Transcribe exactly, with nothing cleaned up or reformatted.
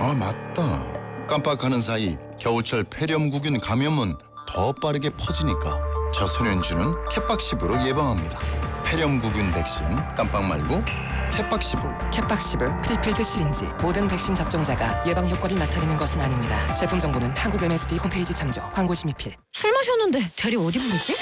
아, 맞다. 깜빡하는 사이 겨울철 폐렴구균 감염은 더 빠르게 퍼지니까 저소년주는 캣박시브로 예방합니다. 폐렴구균 백신 깜빡 말고 캣박시브. 캣박시브 프리필드 시린지. 모든 백신 접종자가 예방 효과를 나타내는 것은 아닙니다. 제품 정보는 한국 엠에스디 홈페이지 참조. 광고 심의필. 술 마셨는데 대리 어디 부르지?